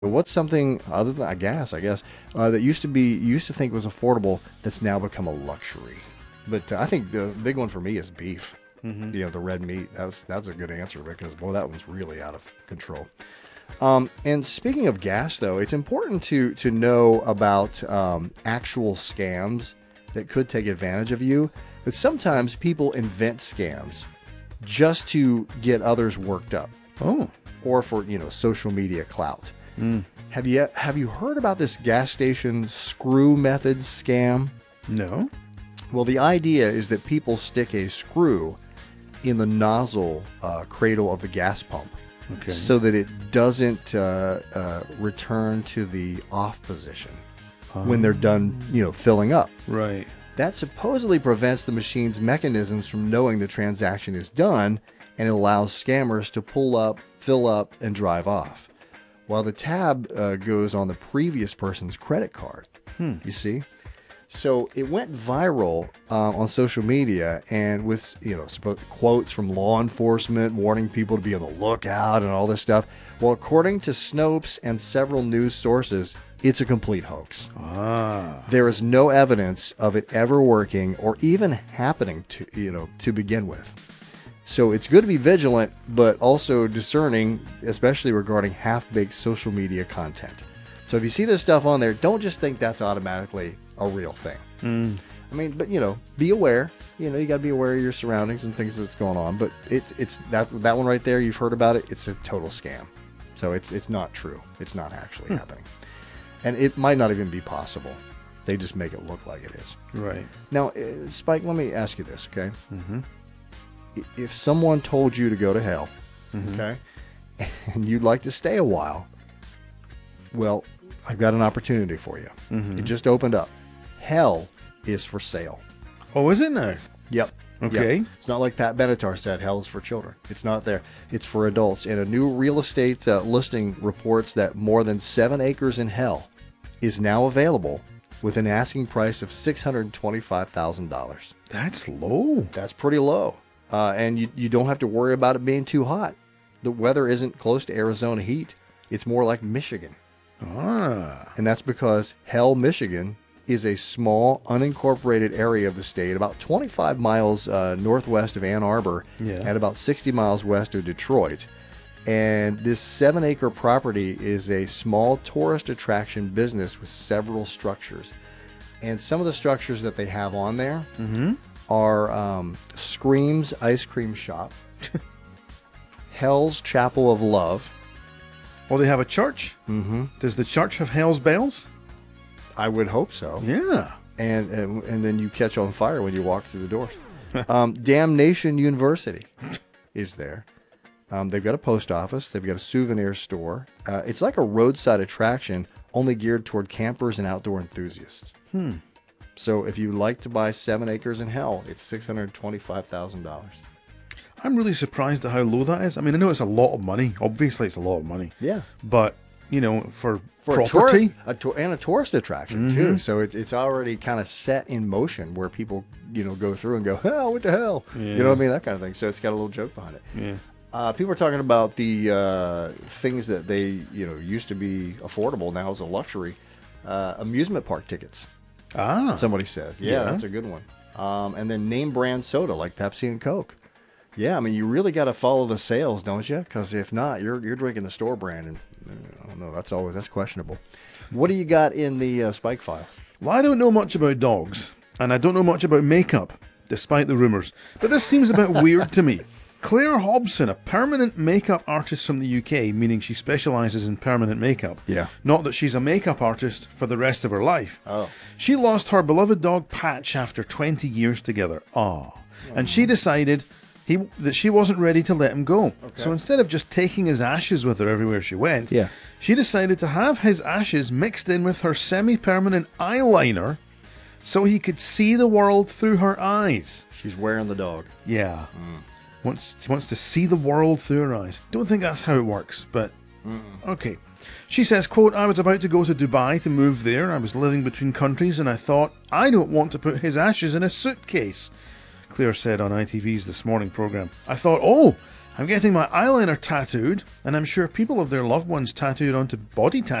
What's something other than I guess, that used to think was affordable that's now become a luxury? But I think the big one for me is beef. The red meat. That's a good answer because boy, that one's really out of control. And speaking of gas, though, it's important to know about actual scams that could take advantage of you. But sometimes people invent scams just to get others worked up. Oh. Or for social media clout. Have you heard about this gas station screw methods scam? No. Well, the idea is that people stick a screw in the nozzle cradle of the gas pump, Okay. so that it doesn't return to the off position when they're done, filling up. Right. That supposedly prevents the machine's mechanisms from knowing the transaction is done, and it allows scammers to pull up, fill up, and drive off, while the tab goes on the previous person's credit card. You see? So it went viral on social media, and with quotes from law enforcement warning people to be on the lookout and all this stuff. Well, according to Snopes and several news sources, it's a complete hoax. There is no evidence of it ever working or even happening to begin with. So it's good to be vigilant, but also discerning, especially regarding half-baked social media content. So if you see this stuff on there, don't just think that's automatically a real thing. I mean, but be aware. You got to be aware of your surroundings and things that's going on. But it's that one right there. You've heard about it. It's a total scam. So it's not true. It's not actually happening, and it might not even be possible. They just make it look like it is. Right. Now, Spike, let me ask you this, okay? If someone told you to go to hell, okay, and you'd like to stay a while, well, I've got an opportunity for you. It just opened up. Hell is for sale. Oh, is it now? Yep. Okay. Yep. It's not like Pat Benatar said, hell is for children. It's not there. It's for adults. And a new real estate listing reports that more than 7 acres in hell is now available with an asking price of $625,000. That's low. That's pretty low. And you don't have to worry about it being too hot. The weather isn't close to Arizona heat. It's more like Michigan. And that's because Hell, Michigan is a small, unincorporated area of the state, about 25 miles northwest of Ann Arbor and about 60 miles west of Detroit. And this 7-acre property is a small tourist attraction business with several structures. And some of the structures that they have on there are Scream's Ice Cream Shop, Hell's Chapel of Love. Well, they have a church? Does the church have Hell's Bells? I would hope so. Yeah. And then you catch on fire when you walk through the doors. Damnation University is there. They've got a post office. They've got a souvenir store. It's like a roadside attraction, only geared toward campers and outdoor enthusiasts. So if you like to buy 7 acres in hell, it's $625,000. I'm really surprised at how low that is. I mean, I know it's a lot of money. Obviously, it's a lot of money. Yeah. But, for property. a tourist, And a tourist attraction, too. So it's already kind of set in motion where people, go through and go, hell, what the hell? You know what I mean? That kind of thing. So it's got a little joke behind it. Yeah. People are talking about the things that they, used to be affordable, now is a luxury. Amusement park tickets. Somebody says. Yeah, that's a good one. And then name brand soda like Pepsi and Coke. Yeah, I mean, you really got to follow the sales, don't you? Because if not, you're drinking the store brand, and I don't know, that's questionable. What do you got in the Spike file? Well, I don't know much about dogs, and I don't know much about makeup, despite the rumours. But this seems a bit weird to me. Claire Hobson, a permanent makeup artist from the UK, meaning she specialises in permanent makeup. Yeah. Not that she's a makeup artist for the rest of her life. Oh. She lost her beloved dog Patch after 20 years together. And she decided that she wasn't ready to let him go. Okay. So instead of just taking his ashes with her everywhere she went, she decided to have his ashes mixed in with her semi-permanent eyeliner so he could see the world through her eyes. She's wearing the dog. Yeah. She wants to see the world through her eyes. Don't think that's how it works, but okay. She says, quote, I was about to go to Dubai to move there. I was living between countries and I thought, I don't want to put his ashes in a suitcase. Claire said on ITV's This Morning programme. I thought, I'm getting my eyeliner tattooed, and I'm sure people have their loved ones tattooed onto body tattoos.